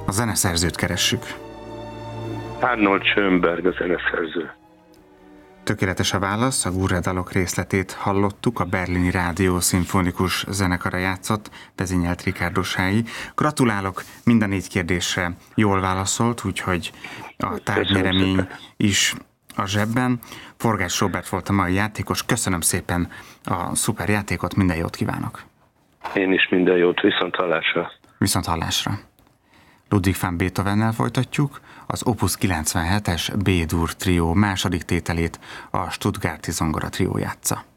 A zeneszerzőt keressük. Arnold Schönberg a zeneszerző. Tökéletes a válasz, a Gurre-dalok részletét hallottuk, a Berlini Rádió Szimfonikus Zenekara játszott, vezényelt Ricardo Sái. Gratulálok, mind a 4 kérdésre jól válaszolt, úgyhogy a tárgynyeremény is a zsebben. Forgács Róbert volt a mai játékos, köszönöm szépen a szuper játékot, minden jót kívánok! Én is minden jót, viszonthallásra! Viszonthallásra! Ludwig van Beethovennel folytatjuk, az Opus 97-es B-dur trió második tételét a Stuttgarti Zongora trió játsza.